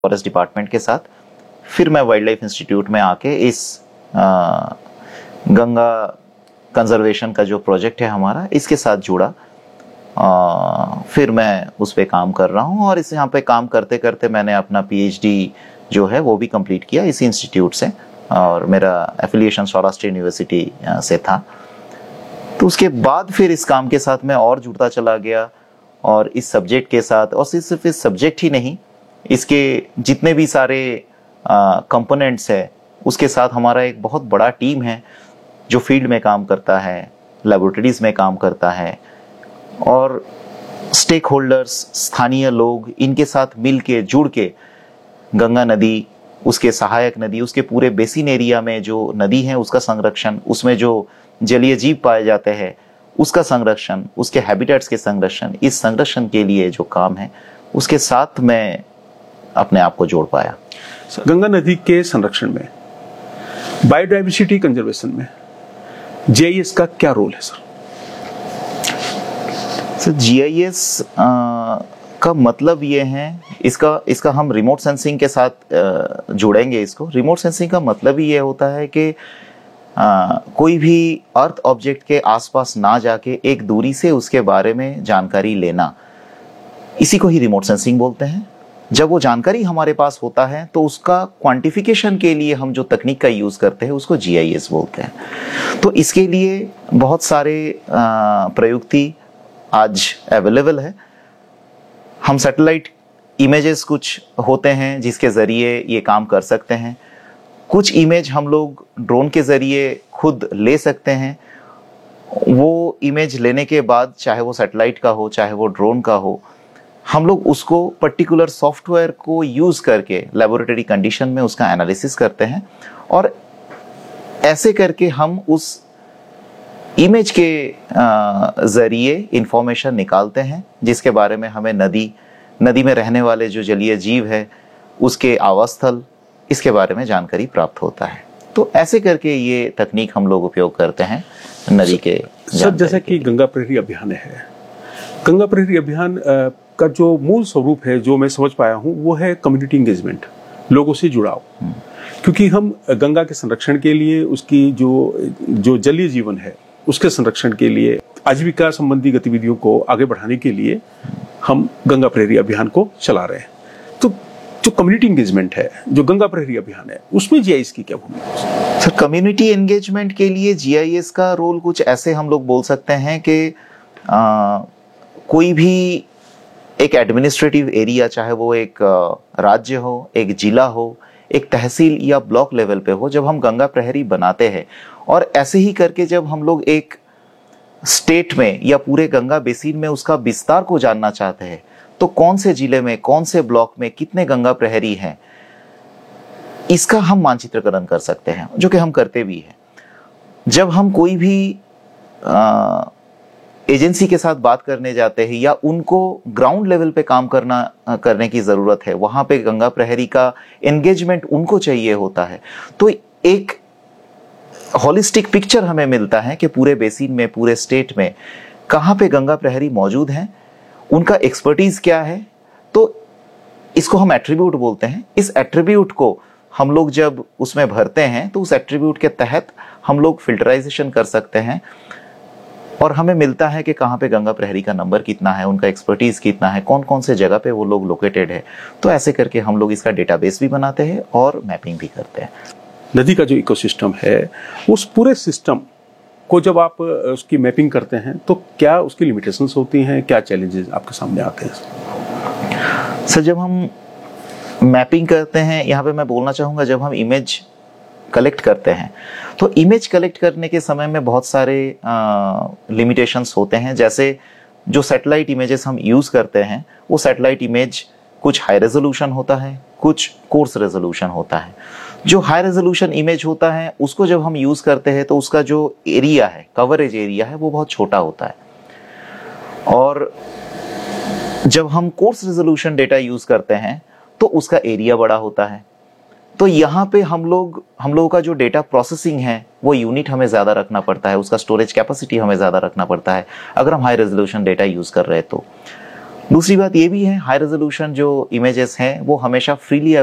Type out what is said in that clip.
Forest department के साथ। फिर मैं वाइल्ड लाइफ इंस्टीट्यूट में आके इस गंगा कंजर्वेशन का जो प्रोजेक्ट है हमारा, इसके साथ जुड़ा। फिर मैं उस पे काम कर रहा हूँ और इस यहाँ पे काम करते करते मैंने अपना पीएचडी जो है वो भी कंप्लीट किया इसी इंस्टीट्यूट से, और मेरा एफिलिएशन सौराष्ट्र यूनिवर्सिटी से था। तो उसके बाद फिर इस काम के साथ मैं और जुड़ता चला गया और इस सब्जेक्ट के साथ, और सिर्फ इस सब्जेक्ट ही नहीं, इसके जितने भी सारे कंपोनेंट्स है उसके साथ हमारा एक बहुत बड़ा टीम है जो फील्ड में काम करता है, लेबोरेटरीज में काम करता है, और स्टेक होल्डर्स, स्थानीय लोग, इनके साथ मिल के जुड़ के गंगा नदी, उसके सहायक नदी, उसके पूरे बेसिन एरिया में जो नदी है उसका संरक्षण, उसमें जो जलीय जीव पाए जाते हैं उसका संरक्षण, उसके हैबिटेट्स के संरक्षण, इस संरक्षण के लिए जो काम है उसके साथ मैं अपने आप को जोड़ पाया। गंगा नदी के संरक्षण में, बायोडाइवर्सिटी कंजर्वेशन में जीआईएस का क्या रोल है सर? जीआईएस का मतलब ये है, इसका हम रिमोट सेंसिंग के साथ जोड़ेंगे इसको। रिमोट सेंसिंग का मतलब ही ये होता है कि कोई भी अर्थ ऑब्जेक्ट के आसपास ना जाके एक दूरी से उसके बारे में जानकारी लेना, इसी को ही रिमोट सेंसिंग बोलते हैं। जब वो जानकारी हमारे पास होता है तो उसका क्वांटिफिकेशन के लिए हम जो तकनीक का यूज करते हैं उसको जीआईएस बोलते हैं। तो इसके लिए बहुत सारे प्रयुक्ति आज अवेलेबल है। हम सैटेलाइट इमेजेस कुछ होते हैं जिसके ज़रिए ये काम कर सकते हैं। कुछ इमेज हम लोग ड्रोन के ज़रिए खुद ले सकते हैं। वो इमेज लेने के बाद, चाहे वो सैटेलाइट का हो चाहे वो ड्रोन का हो, हम लोग उसको पर्टिकुलर सॉफ्टवेयर को यूज़ करके लेबोरेटरी कंडीशन में उसका एनालिसिस करते हैं, और ऐसे करके हम उस इमेज के ज़रिए इंफॉर्मेशन निकालते हैं जिसके बारे में हमें नदी में रहने वाले जो जलीय जीव है उसके आवास स्थल, इसके बारे में जानकारी प्राप्त होता है। तो ऐसे करके ये तकनीक हम लोग उपयोग करते हैं नदी के। सर, जैसा कि गंगा प्रहरी अभियान है, गंगा प्रहरी अभियान का जो मूल स्वरूप है, जो मैं समझ पाया हूँ, वो है कम्युनिटी एंगेजमेंट, लोगों से जुड़ाव। क्योंकि हम गंगा के संरक्षण के लिए, उसकी जो जलीय जीवन है उसके संरक्षण के लिए, आजीविका संबंधी गतिविधियों को आगे बढ़ाने के लिए हम गंगा प्रहरी अभियान को चला रहे हैं। तो जो कम्युनिटी एंगेजमेंट है, जो गंगा प्रहरी अभियान है, उसमें जीआईएस की क्या भूमिका है? सर, कम्युनिटी एंगेजमेंट के लिए जीआईएस का रोल कुछ ऐसे हम लोग बोल सकते हैं कि कोई भी एक एडमिनिस्ट्रेटिव एरिया, चाहे वो एक राज्य हो, एक जिला हो, एक तहसील या ब्लॉक लेवल पे हो, जब हम गंगा प्रहरी बनाते हैं और ऐसे ही करके जब हम लोग एक स्टेट में या पूरे गंगा बेसिन में उसका विस्तार को जानना चाहते हैं, तो कौन से जिले में, कौन से ब्लॉक में कितने गंगा प्रहरी हैं, इसका हम मानचित्रकरण कर सकते हैं, जो कि हम करते भी हैं। जब हम कोई भी एजेंसी के साथ बात करने जाते हैं या उनको ग्राउंड लेवल पे काम करने की जरूरत है, वहां पे गंगा प्रहरी का एंगेजमेंट उनको चाहिए होता है, तो एक होलिस्टिक पिक्चर हमें मिलता है कि पूरे बेसिन में, पूरे स्टेट में कहाँ पे गंगा प्रहरी मौजूद हैं, उनका एक्सपर्टीज क्या है। तो इसको हम एट्रीब्यूट बोलते हैं। इस एट्रीब्यूट को हम लोग जब उसमें भरते हैं तो उस एट्रीब्यूट के तहत हम लोग फिल्टराइजेशन कर सकते हैं और हमें मिलता है कि कहाँ पे गंगा प्रहरी का नंबर कितना है, उनका एक्सपर्टीज कितना है, कौन कौन से जगह पे वो लोग लोकेटेड है। तो ऐसे करके हम लोग इसका डेटाबेस भी बनाते हैं और मैपिंग भी करते हैं। नदी का जो इकोसिस्टम है, उस पूरे सिस्टम को जब आप उसकी मैपिंग करते हैं तो क्या उसकी लिमिटेशंस होती हैं, क्या चैलेंजेस आपके सामने आते हैं? सर, जब हम मैपिंग करते हैं, यहाँ पे मैं बोलना चाहूँगा, जब हम इमेज कलेक्ट करते हैं तो इमेज कलेक्ट करने के समय में बहुत सारे लिमिटेशंस होते हैं। जैसे जो सैटेलाइट इमेजेस हम यूज़ करते हैं, वो सैटेलाइट इमेज कुछ हाई रेजोल्यूशन होता है, कुछ कोर्स रेजोल्यूशन होता है। जो हाई रेजोल्यूशन इमेज होता है उसको जब हम यूज़ करते हैं तो उसका जो एरिया है, कवरेज एरिया है, वो बहुत छोटा होता है। और जब हम कोर्स रेजोल्यूशन डेटा यूज़ करते हैं तो उसका एरिया बड़ा होता है। तो यहाँ पे हम लोगों का जो डेटा प्रोसेसिंग है वो यूनिट हमें ज़्यादा रखना पड़ता है, उसका स्टोरेज कैपेसिटी हमें ज़्यादा रखना पड़ता है अगर हम हाई रेजोल्यूशन डेटा यूज़ कर रहे हैं तो। दूसरी बात ये भी है, हाई रेजोल्यूशन जो इमेजेस हैं वो हमेशा फ्रीली